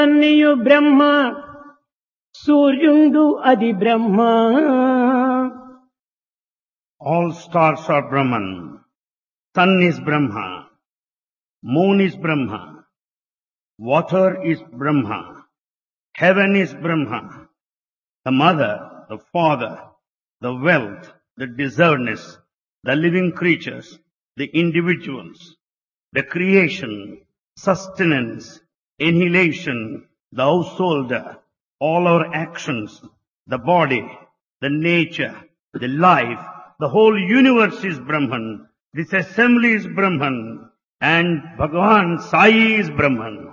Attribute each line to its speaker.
Speaker 1: అన్నియు బ్రహ్మ సూర్యుండు అది బ్రహ్మ.
Speaker 2: All stars are Brahman. Sun is Brahma. Moon is Brahma. Water is Brahma. Heaven is Brahma. The mother, the father, the wealth, the deservedness, the living creatures, the individuals, the creation, sustenance, annihilation, the householder, all our actions, the body, the nature, the life, the whole universe is Brahman. This assembly is Brahman. And Bhagavan Sai is Brahman.